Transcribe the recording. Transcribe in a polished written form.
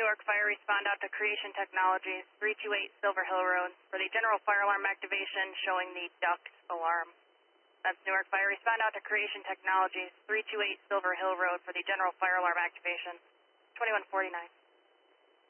Newark Fire, respond out to Creation Technologies, 328 Silver Hill Road, for the general fire alarm activation showing the duct alarm. That's Newark Fire, respond out to Creation Technologies, 328 Silver Hill Road, for the general fire alarm activation, 2149.